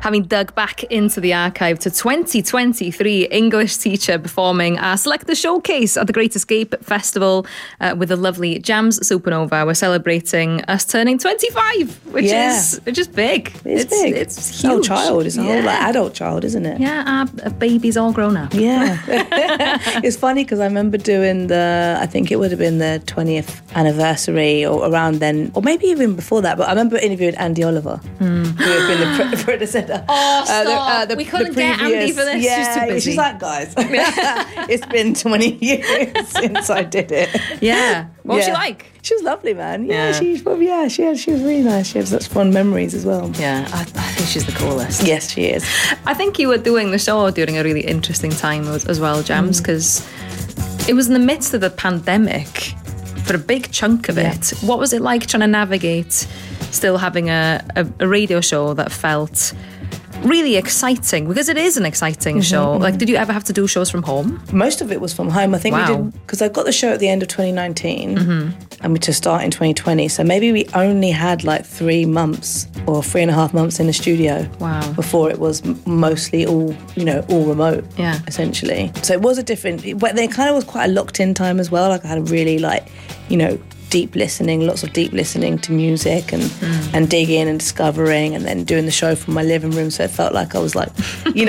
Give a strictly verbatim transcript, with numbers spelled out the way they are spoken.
having dug back into the archive to twenty twenty-three English teacher performing our Selector Showcase at the Great Escape Festival uh, with the lovely Jams Supernova. We're celebrating us turning twenty-five, which Yeah. is which is big. It's, it's big. It's It's huge. a whole child. It's a whole Yeah. like, adult child, isn't it? Yeah, our, our baby's all grown up. Yeah. It's funny because I remember doing the, I think it would have been the twentieth anniversary or around then, or maybe even before that, but I remember interviewing Andy Oliver, Mm. who had been the pre- predecessor. Oh, stop. We couldn't get Andy for this. Yeah, She's too busy. she's like, guys, it's been twenty years since I did it. Yeah. What was she Yeah. like? She was lovely, man. Yeah, Yeah. she, well, yeah, she, had, she was really nice. She had such fun memories as well. Yeah, I, I think she's the coolest. Yes, she is. I think you were doing the show during a really interesting time as, as well, Jams, because it was in the midst of the pandemic for a big chunk of Yeah. it. What was it like trying to navigate still having a, a, a radio show that felt really exciting? Because it is an exciting show. Like, did you ever have to do shows from home? Most of it was from home. I think Wow. we did, because I got the show at the end of twenty nineteen and we to start in twenty twenty. So maybe we only had like three months or three and a half months in the studio. Wow. Before it was m- mostly all, you know, all remote. Yeah. Essentially. So it was a different, but there kind of was quite a locked in time as well. Like I had a really like, you know, deep listening, lots of deep listening to music and, and digging and discovering and then doing the show from my living room. So it felt like I was like, you